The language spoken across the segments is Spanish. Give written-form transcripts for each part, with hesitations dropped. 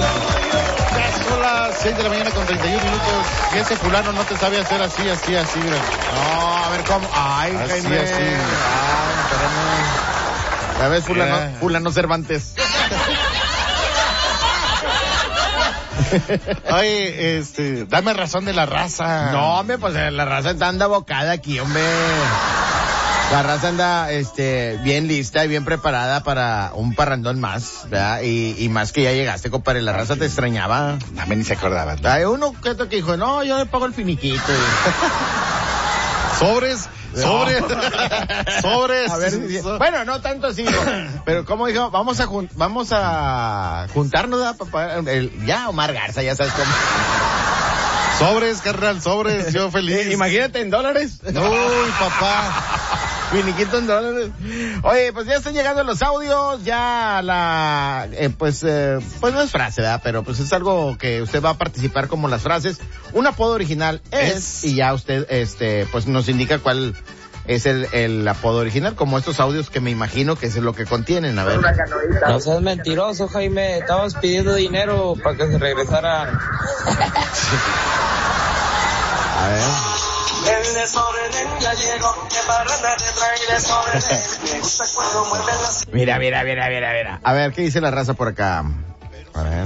6 de la mañana con 31 minutos. Y ese fulano no te sabe hacer así, mira. No, a ver cómo. Ay, así, Jaime. así. Espérame. Ya ves, fulano Cervantes. Oye, dame razón de la raza. No, hombre, pues la raza anda bocada aquí, hombre. La raza anda, bien lista y bien preparada para un parrandón más, ¿verdad? Y más que ya llegaste, compadre, la raza te extrañaba. También ni se acordaba. Hay uno que dijo, no, yo le pago el finiquito. Sobres. A ver, bueno, no tanto así, ¿no? Pero como dijo, vamos a juntarnos, ¿verdad? Ya Omar Garza, ya sabes cómo. Sobres, carnal, yo feliz. Imagínate en dólares. Uy, papá. Finiquito en dólares. Oye, pues ya están llegando los audios, ya pues no es frase, ¿verdad? Pero pues es algo que usted va a participar como las frases. Un apodo original es, y ya usted, pues nos indica cuál es el apodo original, como estos audios que me imagino que es lo que contienen, a ver. No seas mentiroso, Jaime, estabas pidiendo dinero para que se regresaran. A ver. El desorden ya llegó, que parranda te trae desorden. Me gusta cuando mueven las... Mira. A ver, ¿qué dice la raza por acá? A ver.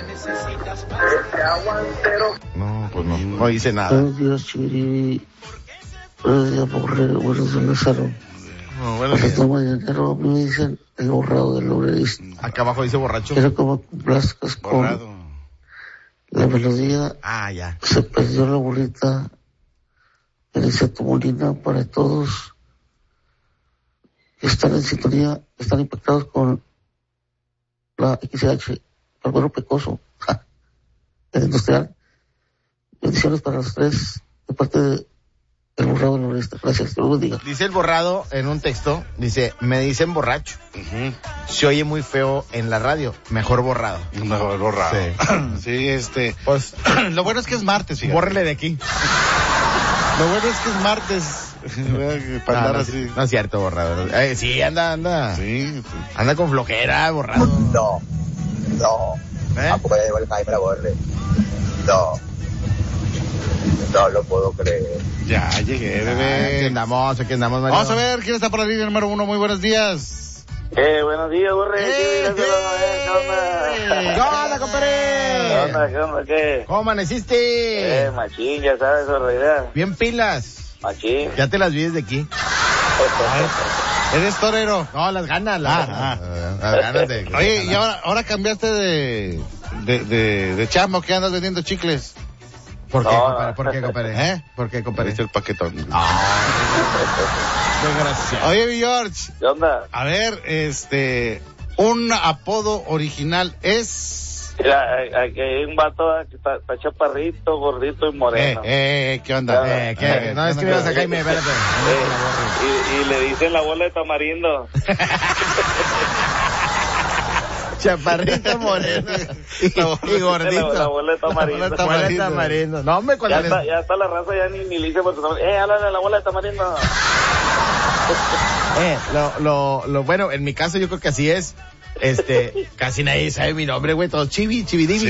No, pues no dice nada. Buenos días, Chiri. Buenos días, Borrego. Buenos días, Lázaro. Buenos días. Cuando mañanero me dicen el borrado del lobreísta. Acá abajo dice borracho. Quiero que me complazcas con la melodía. Ah, ya. Se perdió la burrita. Eliseto Molina, para todos que están en sintonía, están impactados con la XH, Álvaro Pecoso, el industrial. Bendiciones para los tres, de parte de el borrado del noreste. Gracias, te lo bendiga. Dice el borrado en un texto, dice, me dicen borracho. Uh-huh. Se oye muy feo en la radio, mejor borrado. Mejor borrado. Sí, pues, lo bueno es que es martes, fíjate. Bórrele de aquí. Lo bueno es que es martes. Para andar así. No es cierto, borrado. Sí, anda. Sí. Anda con flojera, borrado. No. ¿A poco le debo el Jaime la borre? No lo puedo creer. Ya llegué, bebé. Aquí andamos, Mario. Vamos a ver quién está por la línea número 1. Muy buenos días. Buenos días, Borre. ¿Qué onda, compadre? ¿Qué onda? ¿Qué? ¿Cómo amaneciste? Machín, ya sabes, realidad. Bien pilas. Machín. Ya te las vi desde aquí. ¿Eres torero? No, las ganas. Las ganas de... Oye, y ahora cambiaste de chamo, que andas vendiendo chicles. ¿Por qué, compadre? ¿Por qué, compadre? Es el paquetón. Desgraciado. Oye, mi George. ¿Qué onda? A ver, un apodo original es... Mira, aquí hay un vato que está chaparrito, gordito y moreno. ¿Qué onda? ¿Qué? No escribas a Jaime, espérate. Y le dicen la bola de tamarindo. Chaparrito, moreno y gordito. La bola de tamarindo. No, hombre, cuando ya está la raza, ya ni le dice por tu nombre. Háblale a la bola de tamarindo. Lo bueno, en mi caso yo creo que así es. Casi nadie sabe mi nombre, güey. Todos chivi.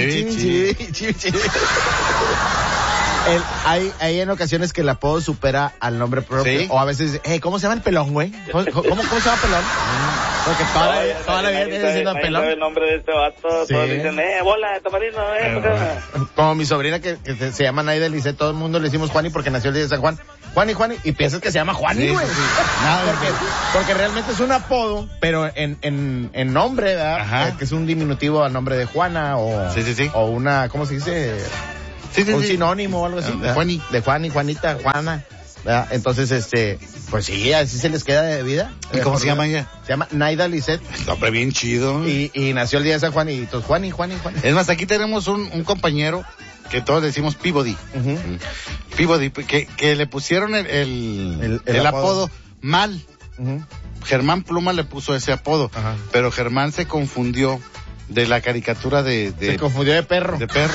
Hay en ocasiones que el apodo supera al nombre propio. ¿Sí? O a veces, ¿cómo se llama el pelón, güey? ¿Cómo se llama pelón? Porque toda la vida viene diciendo pelón. El nombre de este vato, sí. Todos dicen, bola de tamarindo, Como mi sobrina que se llama Naida Lice, todo el mundo le decimos Juani porque nació el día de San Juan. Juani, y piensas que se llama Juani, güey. Sí. Porque realmente es un apodo, pero en nombre, ¿verdad? Ajá. Que es un diminutivo al nombre de Juana o... Sí. O una, ¿cómo se dice? Un sinónimo o algo así. De Juani. De Juani, Juanita, Juana. ¿Verdad? Entonces, pues sí, así se les queda de vida. ¿Y cómo se llama ella? Se llama Naida Lisset. Nombre bien chido. Y nació el día de San Juan y entonces Juani. Es más, aquí tenemos un compañero que todos decimos Peabody. Uh-huh. Peabody, que le pusieron el apodo mal. Uh-huh. Germán Pluma le puso ese apodo. Ajá. Pero Germán se confundió de la caricatura Se confundió de perro. De perro.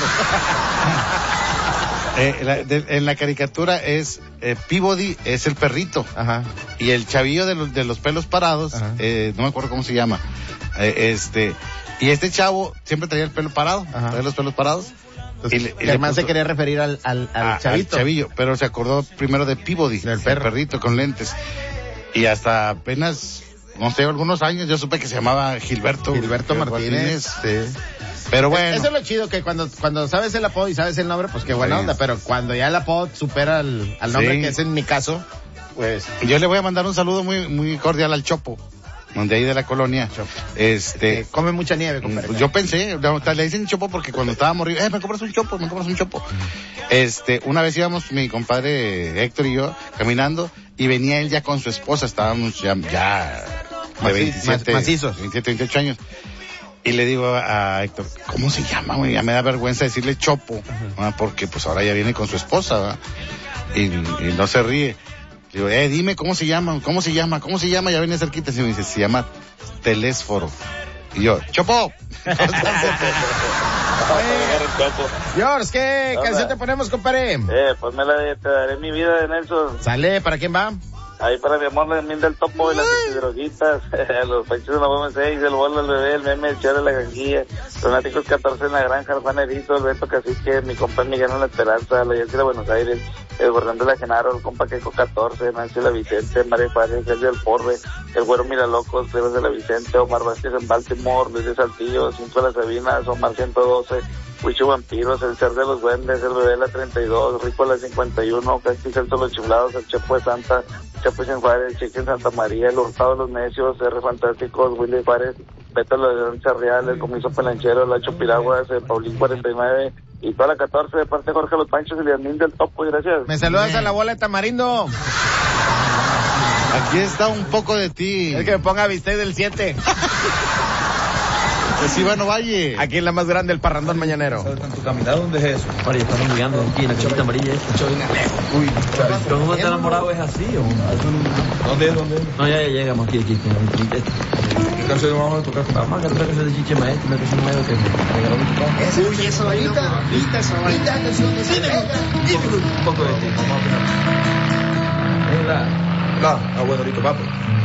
En la caricatura es Peabody es el perrito. Ajá. Y el chavillo de los pelos parados, no me acuerdo cómo se llama, Y este chavo siempre traía el pelo parado, traía los pelos parados. Entonces, y además se quería referir al chavito. Al chavillo, pero se acordó primero de Peabody, el perrito con lentes. Y hasta apenas, no sé, algunos años yo supe que se llamaba Gilberto Martínez. Sí. Pero bueno. Eso es lo chido, que cuando sabes el apodo y sabes el nombre, pues qué buena onda, pero cuando ya el apodo supera al nombre, que es en mi caso, pues. Yo le voy a mandar un saludo muy, muy cordial al Chopo, donde ahí de la colonia. Come mucha nieve, compadre. Yo pensé, le dicen Chopo porque cuando estábamos arriba, me compras un chopo. Una vez íbamos mi compadre Héctor y yo caminando, y venía él ya con su esposa, estábamos ya de 27, 28 años. Y le digo a Héctor, ¿cómo se llama, güey? Ya me da vergüenza decirle Chopo, porque pues ahora ya viene con su esposa, ¿verdad? Y no se ríe. Digo, dime, ¿cómo se llama? Ya viene cerquita. Y me dice, se llama Telésforo. Y yo, ¡Chopo! George, ¿qué canción te ponemos, compadre? Pues te daré mi vida de Nelson. ¿Sale? ¿Para quién va? Ahí para mi amor, el del topo y las droguitas, los pechos de la bomba 6, el bolo, el bebé, el meme, el chero de la ganguilla, los náticos 14 en la granja, el Juan Erito, el Beto Cacique, mi compa Miguel en la Esperanza, la Yancy de Buenos Aires, el Gordón de la Genaro, el compa Queco 14, Nancy la Vicente, María Juárez, el del Porre, el Güero Miralocos, Cleves de la Vicente, Omar Vázquez en Baltimore, Luis de Saltillo, Cinco de las Sabinas, Omar 112, Huicho Vampiros, el Ser de los Duendes, el Bebé de la 32, Rico de la 51, Casti Celso los Chiflados, el Chepo de Santa, Chepo en Juárez, el Chique en Santa María, el Hurtado de los Necios, R Fantásticos, Willy Juárez, Beto de la Danza Real, el Comiso Pelanchero, el Hacho Piraguas, el Paulín 49 y toda la 14 de parte de Jorge Los Panchos y Leandín del Topo, y gracias. Me saludas a la bola de tamarindo. Aquí está un poco de ti. Es que me ponga Bistec del 7. Es Ivano Valle. Aquí en la más grande, el parrandón mañanero. ¿Tu caminado dónde es eso? María, estamos mirando aquí en la chiquita amarilla. Uy, pero ¿cómo está enamorado? ¿Es así o? ¿Dónde? No, ya llegamos aquí. ¿Qué canción vamos a tocar con la mamá? ¿Qué canción de Chiche Maestro? Una canción nueva que me regaló mi papá. Uy, esa vainita. Esa canción de cine. Un poco de ti. Vamos a opinar. Es bueno, rico, papo.